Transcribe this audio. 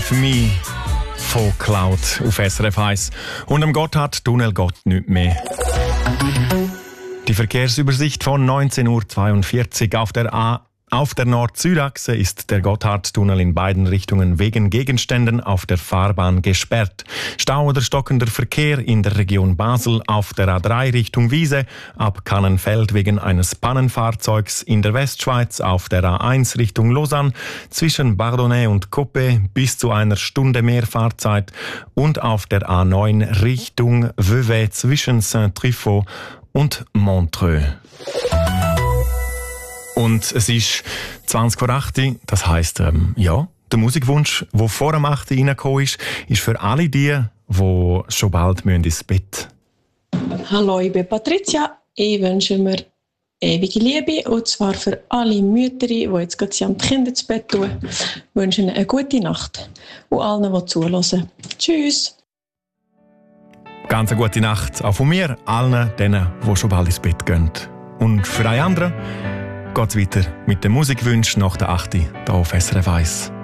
Believe Me von Cloud auf SRF 1. Und am Gotthardtunnel geht nichts mehr. Die Verkehrsübersicht von 19.42 Uhr auf der Nord-Süd-Achse ist der Gotthardtunnel in beiden Richtungen wegen Gegenständen auf der Fahrbahn gesperrt. Stau oder stockender Verkehr in der Region Basel auf der A3 Richtung Wiese, ab Kannenfeld wegen eines Pannenfahrzeugs in der Westschweiz auf der A1 Richtung Lausanne, zwischen Bardonnay und Coppet bis zu einer Stunde mehr Fahrzeit und auf der A9 Richtung Vevey zwischen Saint-Truffaut und Montreux. Und es ist 20:08, das heisst, der Musikwunsch, der vor dem 8 reingekommen ist für alle die schon bald ins Bett müssen. Hallo, ich bin Patricia. Ich wünsche mir ewige Liebe, und zwar für alle Mütter, die jetzt gerade die Kinder ins Bett tun. Ich wünsche ihnen eine gute Nacht und allen, die zuhören. Tschüss! Ganz eine gute Nacht, auch von mir, allen denen, die schon bald ins Bett gehen. Und für alle anderen geht es weiter mit dem Musikwunsch nach der 8. hier auf SRF 1.